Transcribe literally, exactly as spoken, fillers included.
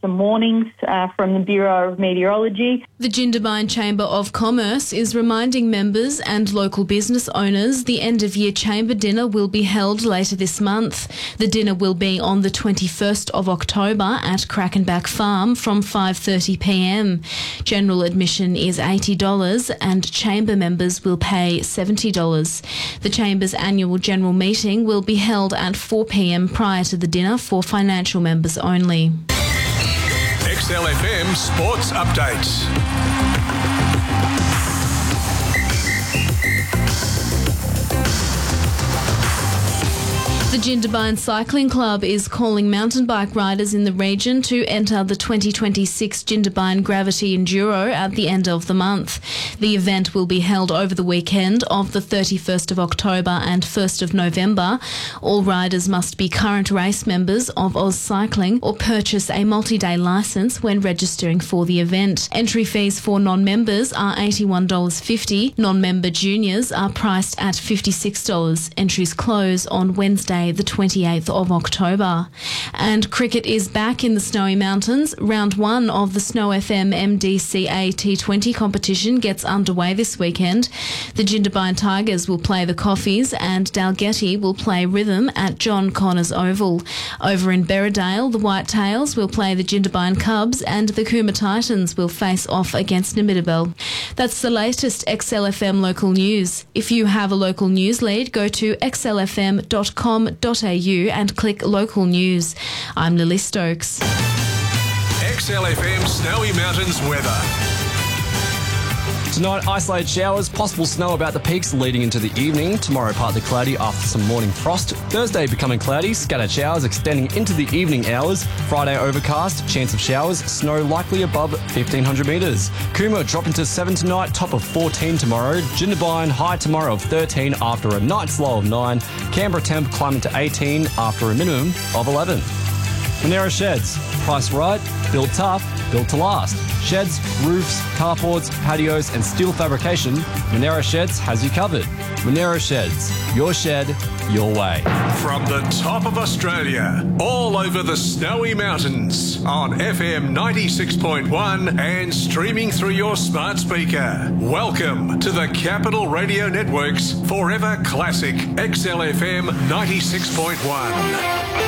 some warnings uh, from the Bureau of Meteorology. The Jindabyne Chamber of Commerce is reminding members and local business owners the end-of-year chamber dinner will be held later this month. The dinner will be on the twenty-first of October at Crackenback Farm from five thirty p m. General admission is eighty dollars and chamber members will pay seventy dollars. The Chamber's annual general meeting will be held at four p m prior to the dinner for financial members only. X L F M Sports Updates. The Jindabyne Cycling Club is calling mountain bike riders in the region to enter the twenty twenty-six Jindabyne Gravity Enduro at the end of the month. The event will be held over the weekend of the thirty-first of October and first of November. All riders must be current race members of Oz Cycling or purchase a multi-day licence when registering for the event. Entry fees for non-members are eighty-one dollars fifty. Non-member juniors are priced at fifty-six dollars. Entries close on Wednesday, the twenty-eighth of October. And cricket is back in the Snowy Mountains. Round one of the Snow F M M D C A T twenty competition gets underway this weekend. The Jindabyne Tigers will play the Coffees and Dalgety will play Rhythm at John Connors Oval. Over in Berridale, the Whitetails will play the Jindabyne Cubs and the Cooma Titans will face off against Namidabel. That's the latest X L F M local news. If you have a local news lead, go to x l f m dot com dot a u and click local news. I'm Lily Stokes. X L F M Snowy Mountains weather. Tonight, isolated showers, possible snow about the peaks leading into the evening. Tomorrow, partly cloudy after some morning frost. Thursday, becoming cloudy, scattered showers extending into the evening hours. Friday, overcast, chance of showers, snow likely above fifteen hundred metres. Cooma dropping to seven tonight, top of fourteen tomorrow. Jindabyne, high tomorrow of thirteen after a night's low of nine. Canberra temp climbing to eighteen after a minimum of eleven. Monera Sheds, price right, built tough, built to last. Sheds, roofs, carports, patios and steel fabrication, Monera Sheds has you covered. Monera Sheds, your shed, your way. From the top of Australia, all over the Snowy Mountains, on F M ninety-six point one and streaming through your smart speaker. Welcome to the Capital Radio Network's Forever Classic X L F M ninety-six point one.